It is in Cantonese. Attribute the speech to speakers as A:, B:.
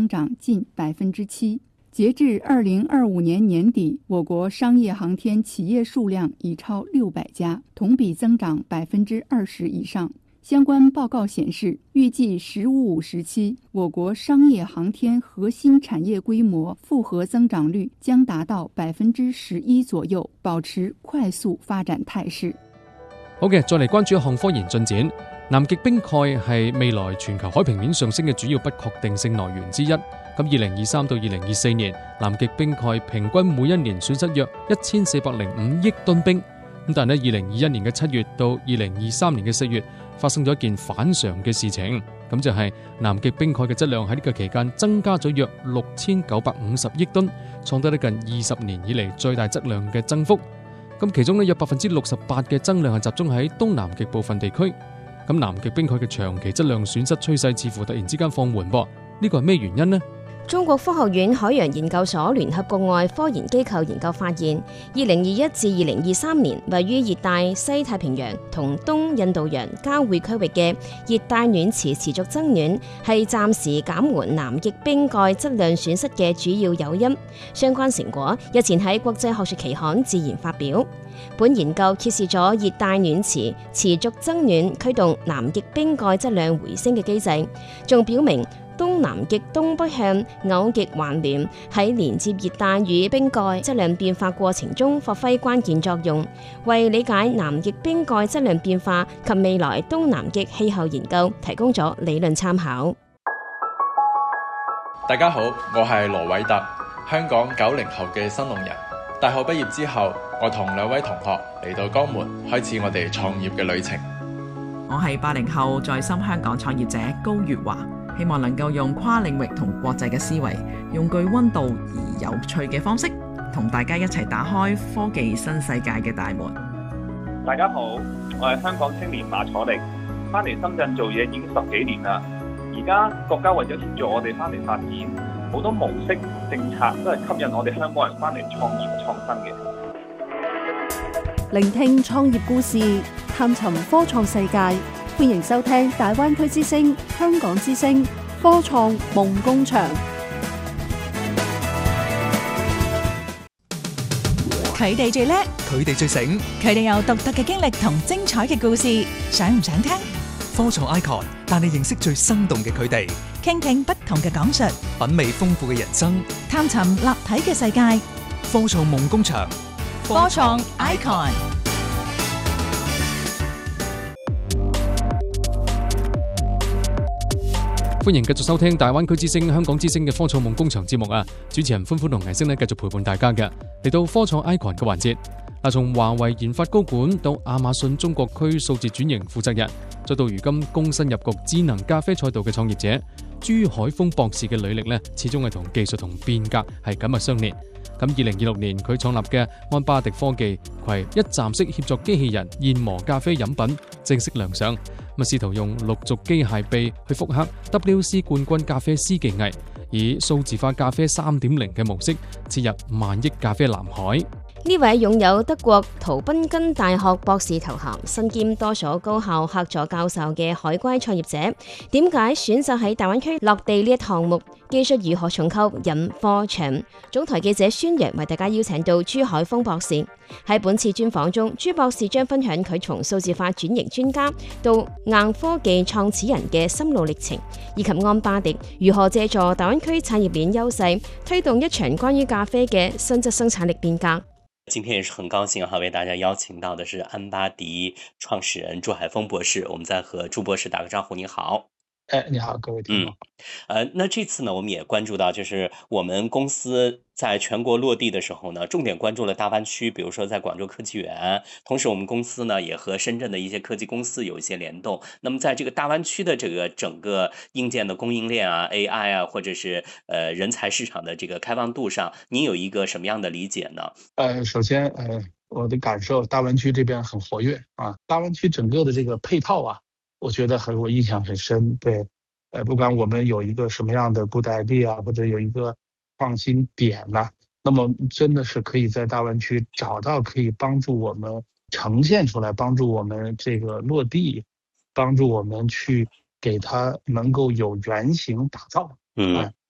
A: 增长近7%。截至2025年年底，我国商业航天企业数量已超600家，同比增长20%以上。相关报告显示，预计“15+5”时期，我国商业航天核心产业规模复合增長率將達到11%左右，保持快速發展態勢。
B: 好嘅，再嚟關注一項科研進展。南極冰蓋係未來全球海平面上升嘅主要不確定性來源之一。咁2023到2024年，南極冰蓋平均每一年損失約1405億噸冰。咁但係2021年嘅7月到2023年嘅4月，發生咗一件反常嘅事情，咁就係南極冰蓋嘅質量喺呢個期間增加咗約6950億噸，創得近20年以嚟最大質量嘅增幅。咁其中約68%嘅增量係集中喺東南極部分地區。咁南極冰蓋嘅長期質量損失趨勢似乎突然之間放緩噃，呢個係咩原因呢？
C: 中國科學院海洋研究所聯合國外科研機構研究發現，2021至2023年位於熱帶西太平洋同東印度洋交匯區域嘅熱帶暖池持續增暖，係暫時減緩南極冰蓋質量損失嘅主要誘因。相關成果日前喺國際學術期刊《自然》發表。本研究揭示咗熱帶暖池持續增暖驅動南極冰蓋質量回升嘅機制，仲表明東南極東北向偶極環聯喺連接熱帶與冰蓋質量變化過程中發揮關鍵作用，為理解南極冰蓋質量變化及未來東南極氣候研究提供咗理論參考。
D: 大家好，我係羅偉特，香港90後嘅新農人。大學畢業之後，我同2位同學嚟到江門，開始我哋創業嘅旅程。
E: 我係80後在深香港創業者高月華，希望能夠用跨領域同國際嘅思維，用具溫度而有趣嘅方式，同大家一齊打開科技新世界嘅大門。
F: 大家好，我係香港青年馬楚力，翻嚟深圳做嘢已經10幾年啦。而家國家為咗協助我哋翻嚟發展，好多模式政策都係吸引我哋香港人翻嚟創業創新嘅。
G: 聆聽創業故事，探尋科創世界，歡迎收聽大灣區之聲、香港之聲科創夢工場。
H: 佢哋最叻，
I: 佢哋最醒，
H: 佢哋有獨特嘅經歷同精彩嘅故事，想唔想聽？
I: 科創 Icon 帶你認識最生動嘅佢哋，
H: 傾聽不同嘅講述，
I: 品味豐富嘅人生，
H: 探尋立體嘅世界。
I: 科創夢工場，
H: 科創 Icon。
B: 歡迎繼續收聽大灣區之聲、香港之聲嘅科創夢工場節目啊！主持人歡歡同倪星繼續陪伴大家嘅，嚟到科創 Icon 嘅環節。從華為研發高管到亞馬遜中國區數字轉型負責人，再到如今躬身入局智能咖啡賽道嘅創業者朱海峰博士嘅履歷呢，始終係同技術同變革係緊密相連。咁2026年佢創立嘅安巴迪科技攜一站式協作機器人研磨咖啡飲品正式亮相，試圖用陸續機械臂去複刻 WC 冠軍咖啡師技藝，以數字化咖啡3.0嘅模式切入萬億咖啡藍海。
C: 呢位擁有德國圖賓根大學博士頭銜、身兼多所高校客座教授嘅海歸創業者，點解選擇喺大灣區落地呢一項目？技術如何重構引科場？總台記者孫陽為大家邀請到朱海峰博士。喺本次專訪中，朱博士將分享佢從數字化轉型專家到硬科技創始人嘅心路歷程，以及安巴迪如何借助大灣區產業鏈優勢，推動一場關於咖啡嘅新質生產力變革。
J: 今天也是很高興為大家邀請到的是安巴迪創始人朱海峰博士，我們再和朱博士打個招呼。你好。
K: 你好，各位聽眾。
J: 那這次呢，我們也關注到，就是我們公司在全國落地的時候呢，重點關注了大灣區，比如說在廣州科技園，同時我們公司呢也和深圳的一些科技公司有一些聯動。那麼在這個大灣區的這個整個硬件的供應鏈啊、AI 啊，或者是人才市場的這個開放度上，您有一個什麼樣的理解呢？
K: 首先我的感受，大灣區這邊很活躍啊，大灣區整個的這個配套啊，我覺得我印象很深。對，不管我們有一個什麼樣的 good idea 或者有一個創新點呢，那麼真的是可以在大灣區找到可以幫助我們呈現出來，幫助我們這個落地，幫助我們去給它能夠有原型打造。